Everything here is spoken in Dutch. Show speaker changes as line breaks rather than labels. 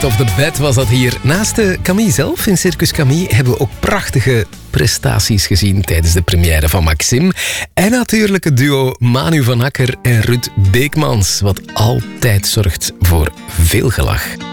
Of the Bed was dat hier. Naast de Camille zelf in Circus Camille hebben we ook prachtige prestaties gezien tijdens de première van Maxime. En natuurlijk het duo Manu van Akker en Ruud Beekmans, wat altijd zorgt voor veel gelach.